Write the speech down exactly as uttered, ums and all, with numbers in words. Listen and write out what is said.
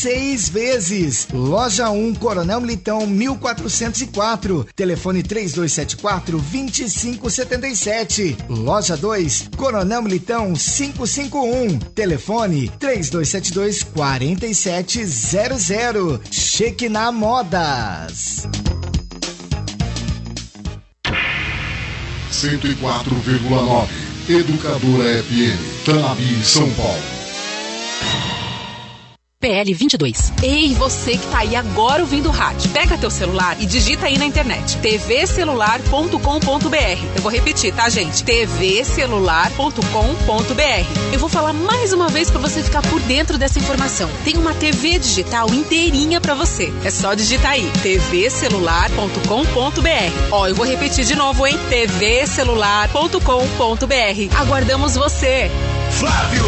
seis vezes. Loja um, Coronel Militão, mil quatrocentos e quatro. Telefone três dois sete quatro, dois cinco sete sete. Loja dois, Coronel Militão, quinhentos e cinquenta e um. Telefone três dois sete dois, quatro sete zero zero. Shekinah Modas. cento e quatro vírgula nove Educadora F M, Tanabi, São Paulo. P L vinte e dois. Ei, você que tá aí agora ouvindo o rádio, pega teu celular e digita aí na internet t v celular ponto com ponto b r. Eu vou repetir, tá, gente? t v celular ponto com ponto b r. Eu vou falar mais uma vez para você ficar por dentro dessa informação. Tem uma T V digital inteirinha para você. É só digitar aí t v celular ponto com ponto b r. Ó, eu vou repetir de novo, hein? t v celular ponto com ponto b r. Aguardamos você. Flávio